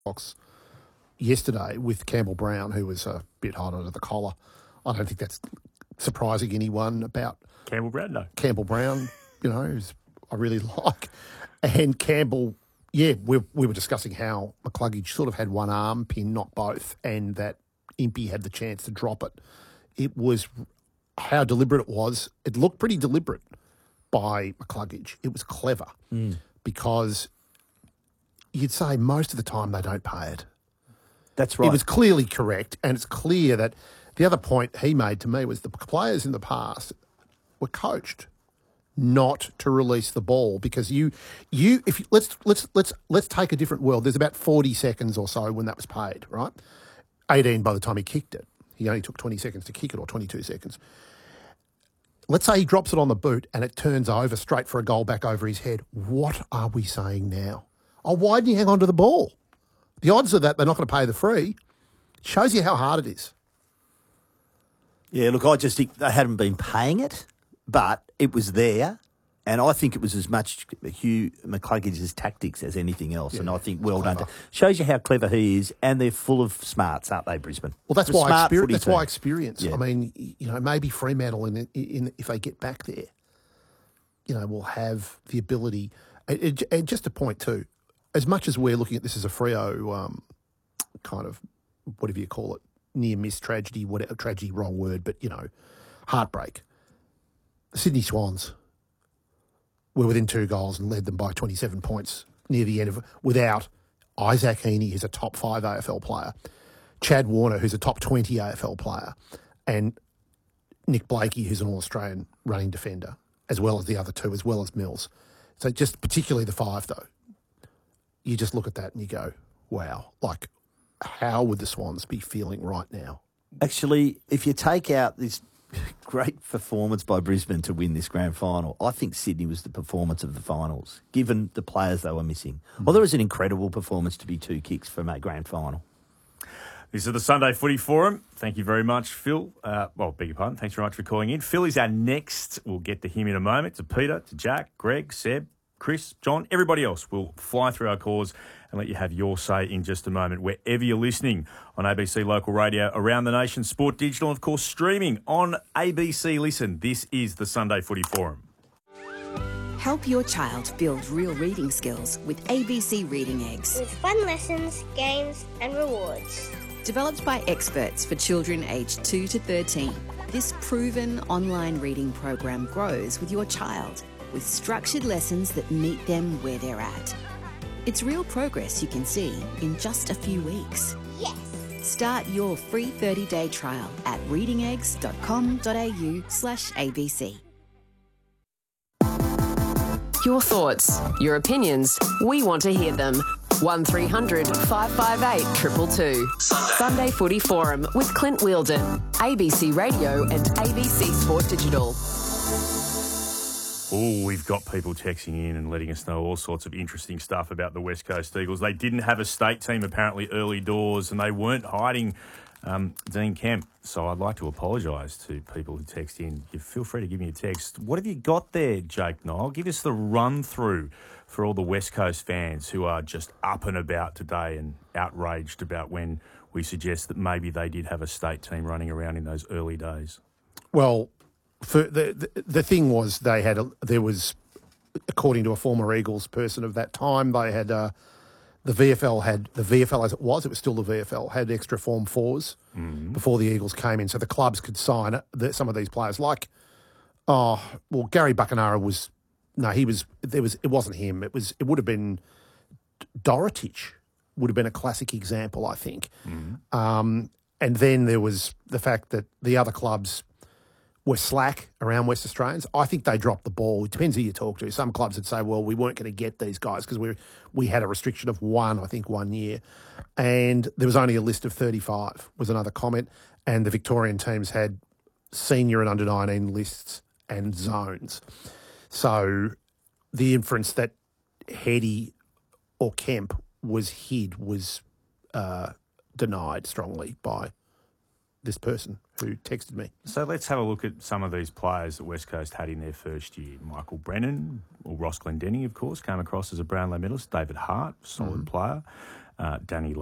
box yesterday with Campbell Brown, who was a bit hot under the collar. I don't think that's surprising anyone about Campbell Brown, no. Campbell Brown, who's I really like. And Campbell, we were discussing how McCluggage sort of had one arm pin, not both, and that Impey had the chance to drop it. It was how deliberate it was. It looked pretty deliberate by McCluggage. It was clever because you'd say most of the time they don't pay it. That's right. It was clearly correct, and it's clear that the other point he made to me was the players in the past were coached not to release the ball because let's take a different world. There's about 40 seconds or so when that was paid, right? 18 by the time he kicked it. He only took 20 seconds to kick it, or 22 seconds. Let's say he drops it on the boot and it turns over straight for a goal back over his head. What are we saying now? Oh, why didn't you hang on to the ball? The odds are that they're not going to pay the free. It shows you how hard it is. Yeah, look, I just think they hadn't been paying it, but it was there. And I think it was as much Hugh McCluggage's tactics as anything else. And I think well done. Shows you how clever he is, and they're full of smarts, aren't they, Brisbane? Well, that's why experience. Yeah. I mean, maybe Fremantle, if they get back there, will have the ability. And just a point too, as much as we're looking at this as a Freo kind of, whatever you call it, near-miss tragedy, whatever, tragedy, wrong word, but, heartbreak. The Sydney Swans were within 2 goals and led them by 27 points near the end of it without Isaac Heaney, who's a top 5 AFL player, Chad Warner, who's a top 20 AFL player, and Nick Blakey, who's an All-Australian running defender, as well as the other 2, as well as Mills. So just particularly the 5, though, you just look at that and you go, wow, like how would the Swans be feeling right now? Actually, if you take out this great performance by Brisbane to win this grand final, I think Sydney was the performance of the finals, given the players they were missing. Well, there was an incredible performance to be 2 kicks from a grand final. This is the Sunday Footy Forum. Thank you very much, Phil. Beg your pardon. Thanks very much for calling in. Phil is our next. We'll get to him in a moment. To Peter, to Jack, Greg, Seb, Chris, John, everybody else. We'll fly through our calls and let you have your say in just a moment, wherever you're listening on ABC Local Radio, around the nation, Sport Digital, and, of course, streaming on ABC Listen. This is the Sunday Footy Forum. Help your child build real reading skills with ABC Reading Eggs. With fun lessons, games and rewards. Developed by experts for children aged 2 to 13, this proven online reading program grows with your child with structured lessons that meet them where they're at. It's real progress you can see in just a few weeks. Yes! Start your free 30-day trial at readingeggs.com.au/ABC. Your thoughts, your opinions, we want to hear them. 1300 558 222. Sunday Footy Forum with Clint Wheeldon, ABC Radio and ABC Sport Digital. Oh, we've got people texting in and letting us know all sorts of interesting stuff about the West Coast Eagles. They didn't have a state team apparently early doors, and they weren't hiding Dean Kemp. So I'd like to apologise to people who text in. You feel free to give me a text. What have you got there, Jake Niall? Give us the run-through for all the West Coast fans who are just up and about today and outraged about when we suggest that maybe they did have a state team running around in those early days. Well, for the thing was there was, according to a former Eagles person of that time, they had the VFL as it was still the VFL, had extra Form 4s before the Eagles came in, so the clubs could sign some of these players. Gary Buckenara it wasn't him. It would have been Dorotich would have been a classic example, I think. And then there was the fact that the other clubs were slack around West Australians. I think they dropped the ball. It depends who you talk to. Some clubs would say, well, we weren't going to get these guys because we had a restriction of 1 year. And there was only a list of 35 was another comment. And the Victorian teams had senior and under-19 lists and zones. So the inference that Heady or Kemp was hid was denied strongly by this person who texted me. So let's have a look at some of these players that West Coast had in their first year. Michael Brennan, or Ross Glendenning, of course, came across as a Brownlow medalist. David Hart, solid player. Danny